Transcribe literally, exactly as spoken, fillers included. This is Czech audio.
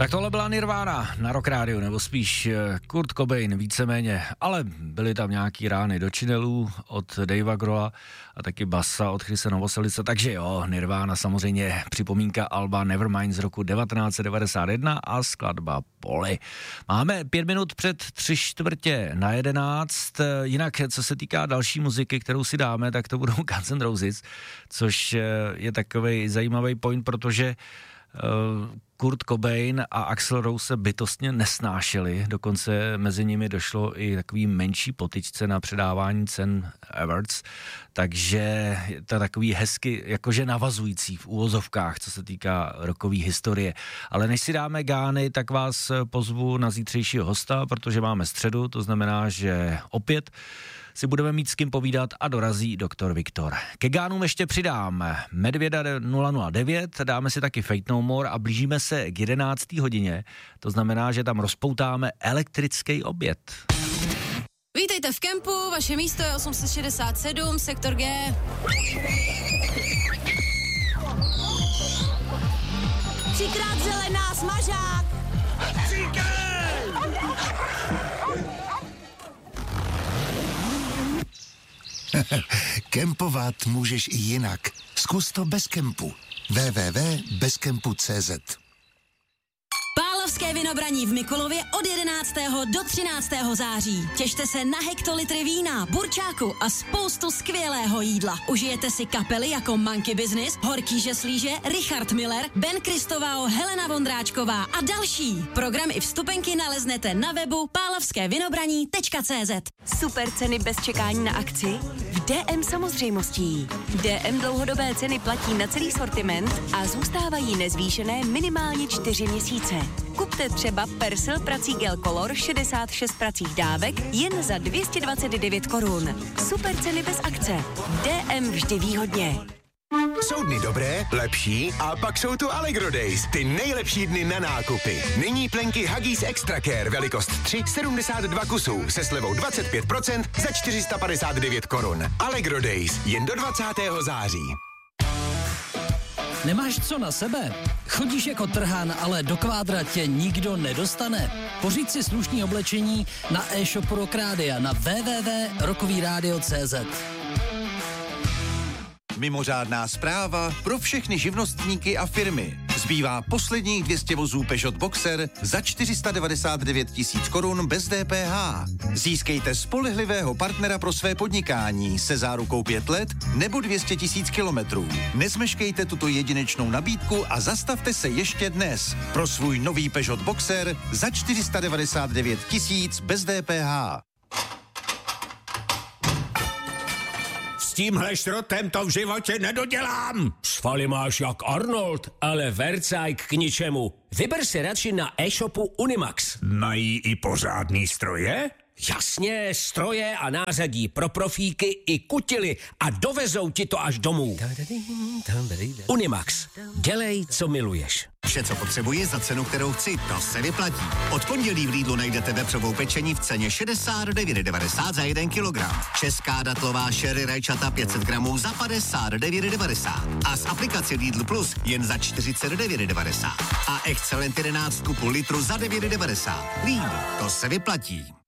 Tak tohle byla Nirvana na Rock Radio, nebo spíš Kurt Cobain víceméně, ale byly tam nějaký rány do činelů od Davea Grohla a taky basa od Chrise Novoselice, takže jo, Nirvana samozřejmě připomínka alba Nevermind z roku devatenáct set devadesát jedna a skladba Polly. Máme pět minut před tři čtvrtě na jedenáct, jinak co se týká další muziky, kterou si dáme, tak to budou Guns N' Roses, což je takový zajímavý point, protože uh, Kurt Cobain a Axl Rose se bytostně nesnášeli, dokonce mezi nimi došlo i takový menší potyčce na předávání cen Awards, takže to je takový hezky jakože navazující v úvozovkách, co se týká rockové historie. Ale než si dáme gány, tak vás pozvu na zítřejšího hosta, protože máme středu, to znamená, že opět si budeme mít s kým povídat a dorazí doktor Viktor. Ke gánům ještě přidám Medvěda nula nula devět, dáme si taky Fate No More a blížíme se k jedenácté hodině, to znamená, že tam rozpoutáme elektrický oběd. Vítejte v kempu, vaše místo je osm set šedesát sedm, sektor G. Třikrát zelená, smažák! Kempovat můžeš i jinak. Zkus to bez kempu. w w w tečka bez kempu tečka c z Pálavské vinobraní v Mikulově od jedenáctého do třináctého září. Těšte se na hektolitry vína, burčáku a spoustu skvělého jídla. Užijete si kapely jako Monkey Business, Horký žeslíže, Richard Miller, Ben Kristovao, Helena Vondráčková a další. Program i vstupenky naleznete na webu pálavské vinobraní tečka c z. Super ceny bez čekání na akci? V D M samozřejmostí. D M dlouhodobé ceny platí na celý sortiment a zůstávají nezvýšené minimálně čtyři měsíce. Kupte třeba Persil prací Gel Color šedesát šest pracích dávek jen za dvě stě dvacet devět korun. Super ceny bez akce. D M vždy výhodně. Jsou dny dobré, lepší a pak jsou tu Allegro Days, ty nejlepší dny na nákupy. Nyní plenky Huggies Extra Care, velikost tři, sedmdesát dva kusů, se slevou dvacet pět procent za čtyři sta padesát devět korun. Allegro Days, jen do dvacátého září. Nemáš co na sebe? Chodíš jako trhán, ale do kvádra tě nikdo nedostane. Pořiď si slušný oblečení na e-shopu Rock Rádia na w w w tečka rokový rádio tečka c z. Mimořádná zpráva pro všechny živnostníky a firmy. Zbývá posledních dvě stě vozů Peugeot Boxer za čtyři sta devadesát devět tisíc korun bez D P H. Získejte spolehlivého partnera pro své podnikání se zárukou pět let nebo dvě stě tisíc kilometrů. Nezmeškejte tuto jedinečnou nabídku a zastavte se ještě dnes pro svůj nový Peugeot Boxer za čtyři sta devadesát devět tisíc bez D P H. S tímhle šrotem to v životě nedodělám. Svaly máš jak Arnold, ale vercajk k ničemu. Vyber si radši na e-shopu Unimax. Mají i pořádný stroje? Jasně, stroje a nářadí pro profíky i kutily a dovezou ti to až domů. Unimax. Dělej, co miluješ. Vše, co potřebuji za cenu, kterou chci, to se vyplatí. Od pondělí v Lidlu najdete vepřovou pečení v ceně šedesát devět devadesát za jeden kilogram. Česká datlová sherry rajčata pět set gramů za padesát devět devadesát. A z aplikace Lidl Plus jen za čtyřicet devět devadesát. A Excellent jedenáct ku půl litru za devět devadesát. Lidl, to se vyplatí.